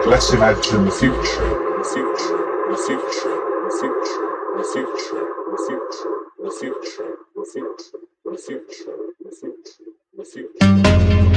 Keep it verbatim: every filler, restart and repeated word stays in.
Let's imagine the future, the future, the future, the future, the future, the future, the future, the future, the future, the future, the future.